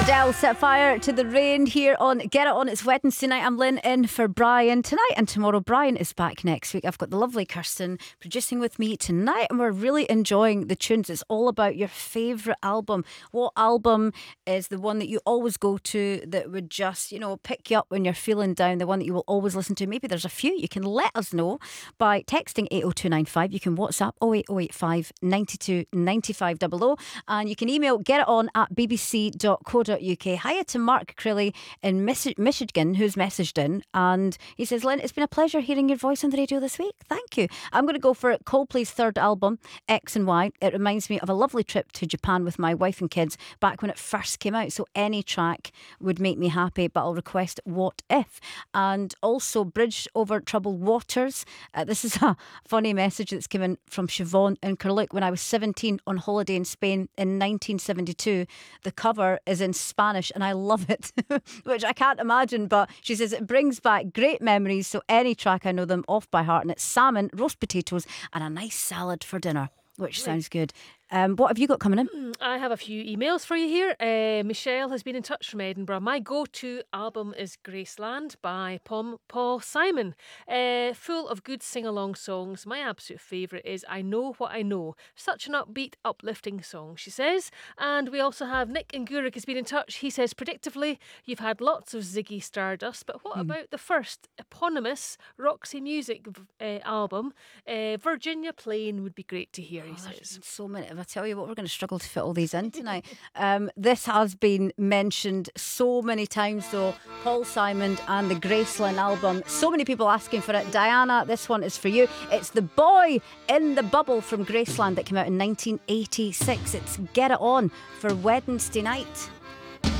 Adele set fire to the rain here on Get It On. It's Wednesday night. I'm Lynn in for Brian tonight and tomorrow. Brian is back next week. I've got the lovely Kirsten producing with me tonight, and we're really enjoying the tunes. It's all about your favourite album. What album is the one that you always go to that would just, pick you up when you're feeling down, the one that you will always listen to? Maybe there's a few. You can let us know by texting 80295. You can WhatsApp 08085 92 95 00, and you can email getiton@bbc.co.uk. Hiya to Mark Crilly in Michigan, who's messaged in, and he says, Lynn, it's been a pleasure hearing your voice on the radio this week. Thank you. I'm going to go for Coldplay's third album, X and Y. It reminds me of a lovely trip to Japan with my wife and kids back when it first came out, so any track would make me happy, but I'll request What If. And also Bridge Over Troubled Waters. This is a funny message that's come in from Siobhan in Carluke. When I was 17 on holiday in Spain in 1972, the cover is in Spanish and I love it, which I can't imagine, but she says it brings back great memories, so any track I know them off by heart, and it's salmon, roast potatoes and a nice salad for dinner, which sounds good. What have you got coming in? I have a few emails for you here. Michelle has been in touch from Edinburgh. My go-to album is Graceland by Paul Simon. Full of good sing-along songs. My absolute favourite is I Know What I Know. Such an upbeat, uplifting song, she says. And we also have Nick in Gourock has been in touch. He says, predictably, you've had lots of Ziggy Stardust, but what about the first eponymous Roxy Music album? Virginia Plain would be great to hear, he says. So many. I tell you what, we're going to struggle to fit all these in tonight. This has been mentioned so many times though, Paul Simon and the Graceland album. So many people asking for it. Diana, this one is for you. It's The Boy in the Bubble from Graceland that came out in 1986. It's Get It On for Wednesday night.